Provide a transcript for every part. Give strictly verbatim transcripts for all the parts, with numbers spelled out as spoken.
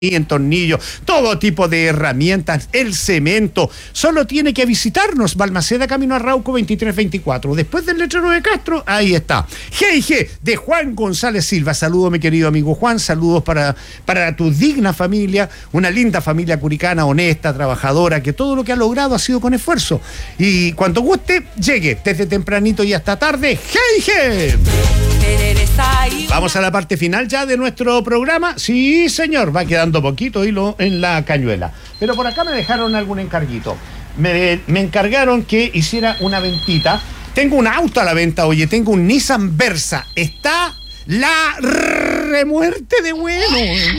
y en tornillos, todo tipo de herramientas, el cemento. Solo tiene que visitarnos, Balmaceda, camino a Arauco veintitrés veinticuatro. Después del letrero de Castro, ahí está. G y G de Juan González Silva. Saludos, mi querido amigo Juan. Saludos para, para tu digna familia, una linda familia curicana, honesta, trabajadora, que todo lo que ha logrado ha sido con esfuerzo. Y cuando guste, llegue desde tempranito y hasta tarde. G y G. Vamos a la parte final ya de nuestro programa. Sí, señor, va quedando poquito hilo en la cañuela. Pero por acá me dejaron algún encarguito. Me, me encargaron que hiciera una ventita. Tengo un auto a la venta, oye, tengo un Nissan Versa. Está la remuerte de bueno.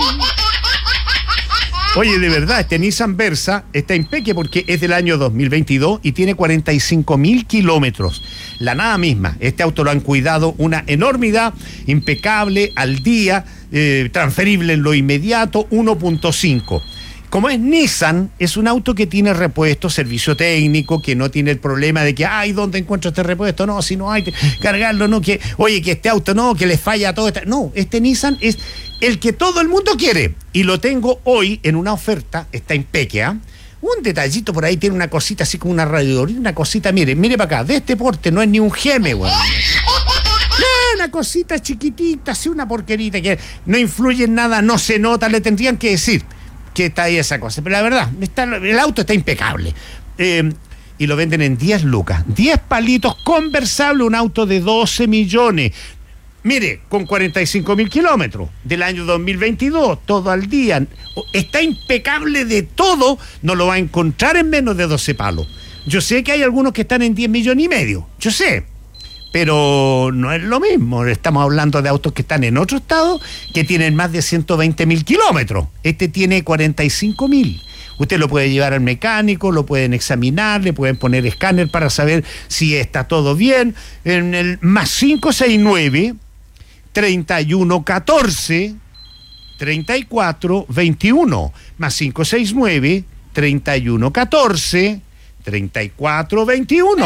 Oye, de verdad, este Nissan Versa está impeque porque es del año dos mil veintidós y tiene cuarenta y cinco mil kilómetros. La nada misma. Este auto lo han cuidado una enormidad, impecable, al día, eh, transferible en lo inmediato, uno punto cinco. Como es Nissan, es un auto que tiene repuesto, servicio técnico, que no tiene el problema de que, ay, ¿dónde encuentro este repuesto? No, si no hay que cargarlo, no, que, oye, que este auto no, que le falla todo. Esta... No, este Nissan es el que todo el mundo quiere. Y lo tengo hoy en una oferta, está impeque, ¿ah? Un detallito por ahí, tiene una cosita así como una radiadora, una cosita, mire, mire para acá, de este porte, no es ni un geme, güey. Una cosita chiquitita, así una porquerita, que no influye en nada, no se nota, le tendrían que decir que está ahí esa cosa, pero la verdad, está, el auto está impecable. Eh, y lo venden en diez lucas, diez palitos, conversable, un auto de doce millones. Mire, con cuarenta y cinco mil kilómetros, del año dos mil veintidós, todo al día. Está impecable de todo, no lo va a encontrar en menos de doce palos. Yo sé que hay algunos que están en diez millones y medio, yo sé. Pero no es lo mismo, estamos hablando de autos que están en otro estado, que tienen más de ciento veinte mil kilómetros. Este tiene cuarenta y cinco mil. Usted lo puede llevar al mecánico, lo pueden examinar, le pueden poner escáner para saber si está todo bien. En el más cinco seis nueve, treinta y uno catorce, treinta y cuatro veintiuno. Más cinco seis nueve, treinta y uno catorce, treinta y cuatro veintiuno.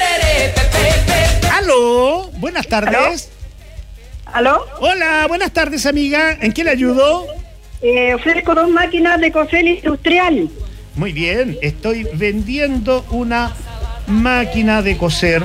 Aló, buenas tardes. ¿Aló? Hola, buenas tardes, amiga. ¿En qué le ayudo? Eh, ofrezco dos máquinas de coser industrial. Muy bien, estoy vendiendo una máquina de coser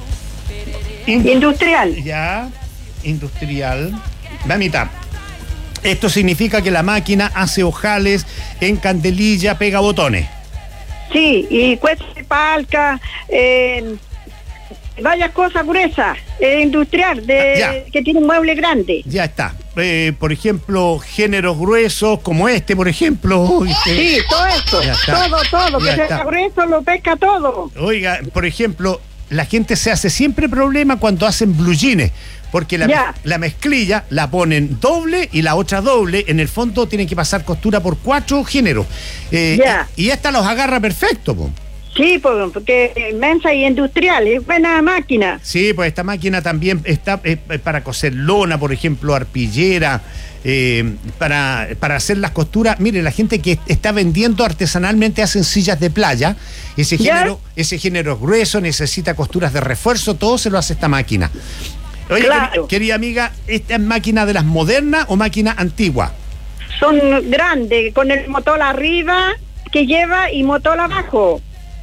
Indu- industrial. Ya, industrial. Mamita, esto significa que la máquina hace ojales en candelilla, pega botones. Sí, y cuesta palca, eh, varias cosas gruesas, eh, industrial, de Ya. que tiene un mueble grande. Ya está. Eh, por ejemplo, géneros gruesos como este, por ejemplo. Sí, todo eso, Ya está. todo, todo, Ya que está. sea grueso lo pesca todo. Oiga, por ejemplo, la gente se hace siempre problema cuando hacen blue jeans, porque la, Ya. la mezclilla la ponen doble y la otra doble. En el fondo tienen que pasar costura por cuatro géneros. Eh, Ya. y, y esta los agarra perfecto, po. Sí, pues, porque es inmensa y industrial, es buena máquina. Sí, pues esta máquina también está eh, para coser lona, por ejemplo, arpillera, eh, para, para hacer las costuras. Mire, la gente que está vendiendo artesanalmente hacen sillas de playa. Ese ¿Ya? género, ese género es grueso, necesita costuras de refuerzo, todo se lo hace esta máquina. Oye, Claro. querida, querida amiga, ¿esta es máquina de las modernas o máquina antigua? Son grandes, con el motor arriba que lleva y motor abajo.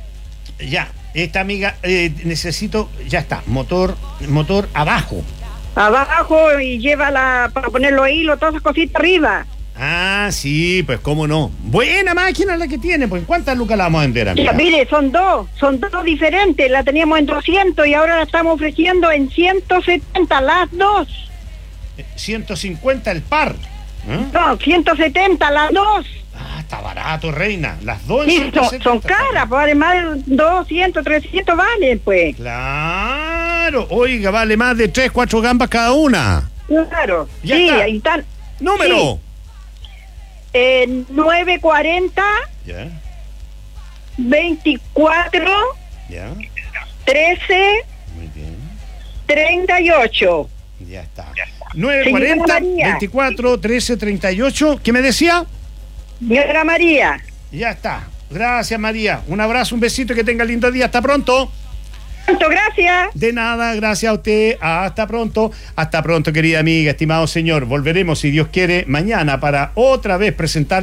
Ya, esta amiga, eh, necesito, ya está, motor, motor abajo. Abajo y lleva la para poner los hilos, todas esas cositas arriba. Ah, sí, pues cómo no. Buena máquina la que tiene, pues ¿cuántas lucas la vamos a vender, amiga? Ya, mire, son dos, son dos diferentes, la teníamos en doscientos y ahora la estamos ofreciendo en ciento setenta, las dos. ciento cincuenta el par. ¿Eh? No, ciento setenta, las dos. Ah, está barato, reina. Las dos en Sí, ciento son, setenta. son caras, pues además doscientos, trescientos valen, pues. Claro, oiga, vale más de tres, cuatro gambas cada una. Claro, Ya sí, está. ahí están. Número. Eh, nueve cuarenta, Ya, veinticuatro, ya, trece, muy bien. treinta y ocho. Ya está. nueve cuarenta, María. veinticuatro, trece, treinta y ocho. ¿Qué me decía? Señora María. Ya está. Gracias, María. Un abrazo, un besito, que tenga lindo día. Hasta pronto. Muchas gracias. De nada, gracias a usted. Hasta pronto. Hasta pronto, querida amiga, estimado señor. Volveremos, si Dios quiere, mañana para otra vez presentar